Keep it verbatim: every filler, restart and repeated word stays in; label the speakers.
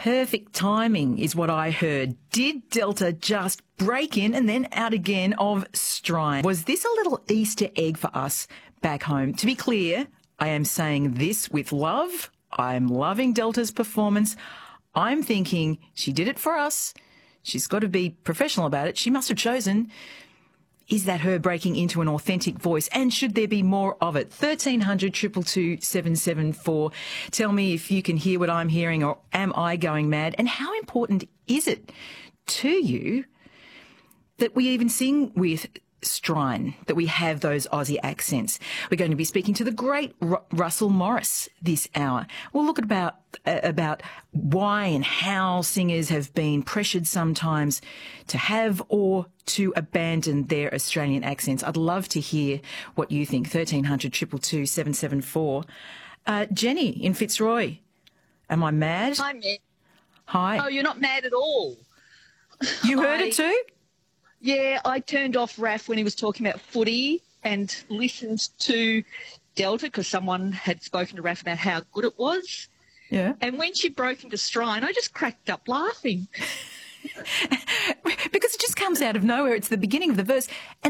Speaker 1: Perfect timing is what I heard. Did Delta just break in and then out again of Strine? Was this a little Easter egg for us back home? To be clear, I am saying this with love. I'm loving Delta's performance. I'm thinking she did it for us. She's got to be professional about it. She must have chosen. Is that her breaking into an authentic voice? And should there be more of it? thirteen hundred, two two two, seven seven four. Tell me if you can hear what I'm hearing, or am I going mad? And how important is it to you that we even sing with Strine, that we have those Aussie accents? We're going to be speaking to the great Ru- Russell Morris this hour. We'll look at about uh, about why and how singers have been pressured sometimes to have or to abandon their Australian accents. I'd love to hear what you think. thirteen hundred, two two two, seven seven four. Uh, Jenny in Fitzroy. Am I mad?
Speaker 2: Hi, Matt.
Speaker 1: Hi.
Speaker 2: Oh, you're not mad at all.
Speaker 1: You heard
Speaker 2: I-
Speaker 1: it too?
Speaker 2: Yeah, I turned off Raf when he was talking about footy and listened to Delta because someone had spoken to Raf about how good it was.
Speaker 1: Yeah.
Speaker 2: And when she broke into Strine, I just cracked up laughing.
Speaker 1: Because it just comes out of nowhere. It's the beginning of the verse. And